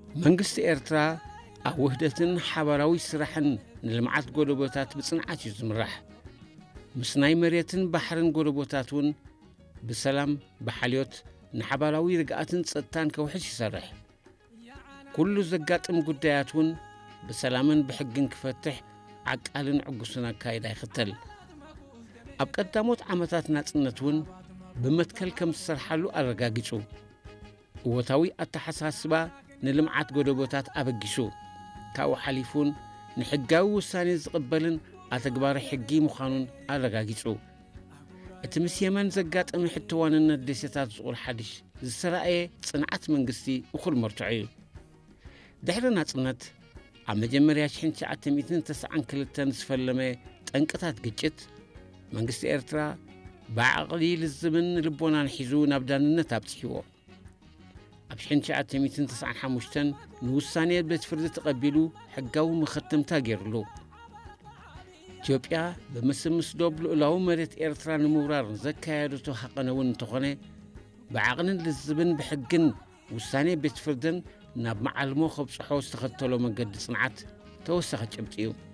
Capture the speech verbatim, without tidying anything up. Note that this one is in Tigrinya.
መንግስቲ ኤርትራ ኣብ ውህደትን ሓባራዊ ስራሕን ንልምዓት ጎደቦታት ብጽንዓት እዩ ዝምራሕ ምስ ናይ መሬትን ባሕርን ጎደቦታትን ብሰላም ብሓልዮት ንሓባራዊ ርግኣትን ጸጥታን ከውሕስ ይሰርሕ ኩሉ ዘጋጥም ጉዳያትን ብሰላምን ብሕግን ክፈትሕ ዓቃልን ዕጉስን ኣካይዳ ይኽተል ኣብ ቀዳሞት ዓመታት ናጽነትን ብመትከል ከም ዝሰርሓሉ ኣረጋጊጹ እወታዊ ኣተሓሳስባ ንልምዓት ጎደቦታት ኣበጊሱ ካብኡ ሓሊፉን ንሕጋዊ ውሳኔ ዝቕበልን ኣተግባሪ ሕጊ ምዃኑን ኣረጋጊጹ እቲ ምስ የመን ዘጋጠመ ሕትዋንነት ደሴታት ዝቑር ሓድሽ ዝሰራየ ጽንዓት መንግስቲ እኹል መርትዑ እዩ ድሕሪ ናጽነት ኣብ መጀመርያ ሽሕ ትሽዓተ ሚእትን ተስዓን ክልተን ዝፈለመ ጠንቅታት ግጭት መንግስቲ ኤርትራ ብዓቕሊ ልዝብን ልቦናን ሒዙ ናብ ዳንነት ኣብጽሒዎ ኣብ ሽሕ ትሽዓተ ሚእትን ተስዓን ሓሙሽተን ንውሳኔ ቤት ፍርዲ ተቐቢሉ ሕጋዊ መኸተምታ ገይሩሉ ኢትዮጵያ በመስምስ ዶብ ልኡላዊ መሬት ኤርትራ ንምውራር ዘካየደቶ ሓቐነውን እንተኾነ ብዓቕልን ልዝብን ብሕግን ውሳኔ ቤት ፍርድን ናብ መዓልሞ ኸብጽሖ ዝተኸተሎ መንገዲ ጽንዓት ተወሳኺ ጭብጢ እዩ